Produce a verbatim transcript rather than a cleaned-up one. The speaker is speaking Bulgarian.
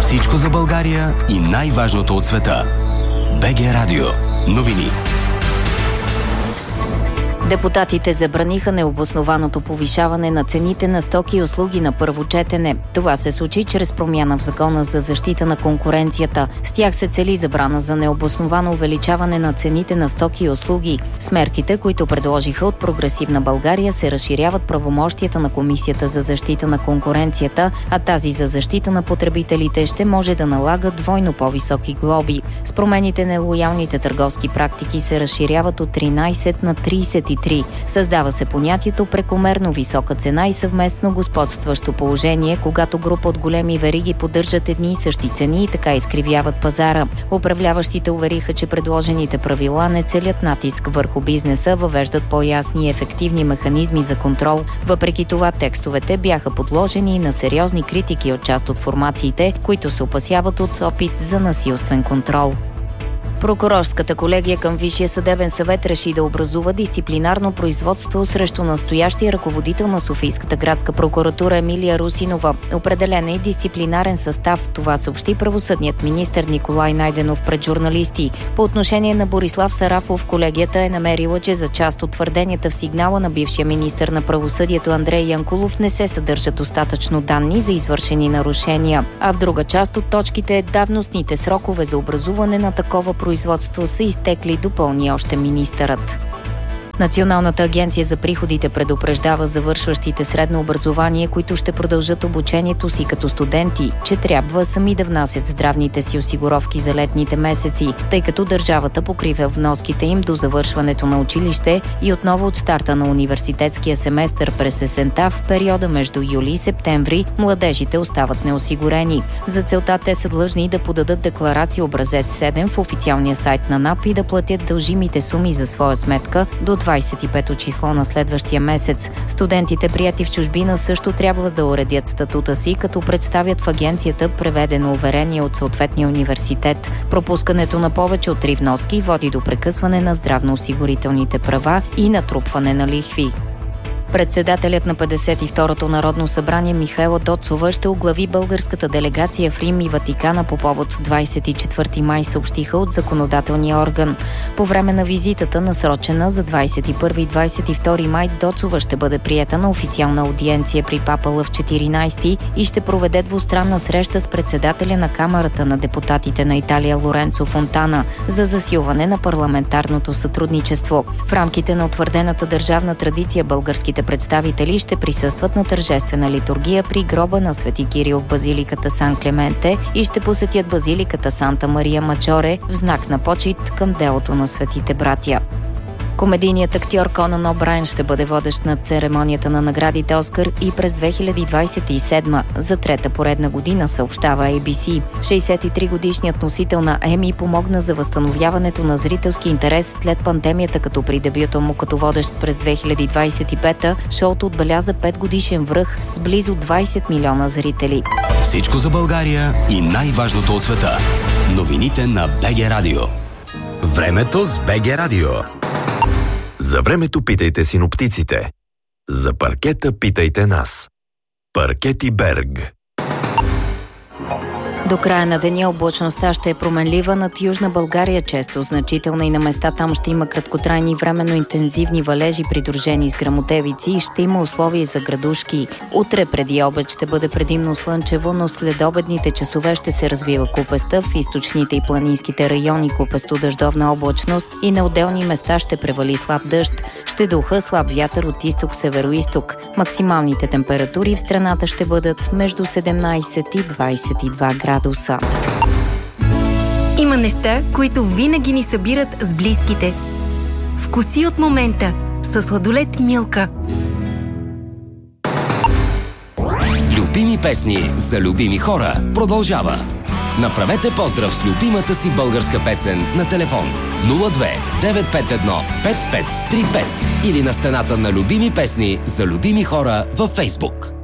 Всичко за България и най-важното от света. БГ Радио. Новини. Депутатите забраниха необоснованото повишаване на цените на стоки и услуги на първо четене. Това се случи чрез промяна в Закона за защита на конкуренцията. С тях се цели забрана за необосновано увеличаване на цените на стоки и услуги. С мерките, които предложиха от Прогресивна България, се разширяват правомощията на Комисията за защита на конкуренцията, а тази за защита на потребителите ще може да налага двойно по-високи глоби. С промените нелоялните търговски практики се разширяват от тринайсет на трийсет и три. Създава се понятието прекомерно висока цена и съвместно господстващо положение, когато група от големи вериги поддържат едни и същи цени и така изкривяват пазара. Управляващите увериха, че предложените правила не целят натиск върху бизнеса, въвеждат по-ясни и ефективни механизми за контрол. Въпреки това, текстовете бяха подложени и на сериозни критики от част от формациите, които се опасяват от опит за насилствен контрол. Прокурорската колегия към Висшия съдебен съвет реши да образува дисциплинарно производство срещу настоящия ръководител на Софийската градска прокуратура Емилия Русинова. Определен е и дисциплинарен състав. Това съобщи правосъдният министър Николай Найденов пред журналисти. По отношение на Борислав Сарафов, колегията е намерила, че за част от твърденията в сигнала на бившия министър на правосъдието Андрей Янкулов не се съдържат достатъчно данни за извършени нарушения. А в друга част от точките давностните срокове за образуване на такова производство са изтекли, допълни още министърът. Националната агенция за приходите предупреждава завършващите средно образование, които ще продължат обучението си като студенти, че трябва сами да внасят здравните си осигуровки за летните месеци, тъй като държавата покрива вноските им до завършването на училище и отново от старта на университетския семестър през есента в периода между юли и септември младежите остават неосигурени. За целта те са длъжни да подадат декларация образец седем в официалния сайт на НАП и да платят дължимите суми за своя сметка до двайсет и пето число на следващия месец. Студентите, приети в чужбина, също трябва да уредят статута си, като представят в агенцията преведено уверение от съответния университет. Пропускането на повече от три вноски води до прекъсване на здравноосигурителните права и натрупване на лихви. Председателят на петдесет и второто Народно събрание Михаела Доцова ще оглави българската делегация в Рим и Ватикана по повод двайсет и четвърти май, съобщиха от законодателния орган. По време на визитата, насрочена за двайсет и първи и двайсет и втори май, Доцова ще бъде приета на официална аудиенция при папа Лъв четиринайсети и ще проведе двустранна среща с председателя на Камарата на депутатите на Италия Лоренцо Фонтана за засилване на парламентарното сътрудничество. В рамките на утвърдената държавна традиция българските представители ще присъстват на тържествена литургия при гроба на Свети Кирил в базиликата Сан Клементе и ще посетят базиликата Санта Мария Мачоре в знак на почит към делото на светите братя. Комедийният актьор Конан О'Брайен ще бъде водещ на церемонията на наградите Оскар и през две хиляди двайсет и седма за трета поредна година, съобщава Ей Би Си. шейсет и три годишният носител на Еми помогна за възстановяването на зрителски интерес след пандемията, като при дебюта му като водещ през две хиляди двайсет и пета шоуто отбеляза пет годишен връх с близо двайсет милиона зрители. Всичко за България и най-важното от света. Новините на БГ Радио. Времето с БГ Радио. За времето питайте синоптиците. За паркета питайте нас. Паркети Берг. До края на деня облачността ще е променлива над Южна България, често значителна и на места там ще има краткотрайни временно интензивни валежи, придружени с гръмотевици и ще има условия за градушки. Утре преди обед ще бъде предимно слънчево, но след обедните часове ще се развива купеста, в източните и планинските райони купесто дъждовна облачност и на отделни места ще превали слаб дъжд. Ще духа слаб вятър от изток-североизток. Максималните температури в страната ще бъдат между седемнайсет и двайсет и два градуса. Има неща, които винаги ни събират с близките. Вкуси от момента със сладолед Милка. Любими песни за любими хора продължава. Направете поздрав с любимата си българска песен на телефон нула две девет пет едно пет пет три пет или на стената на любими песни за любими хора във Фейсбук.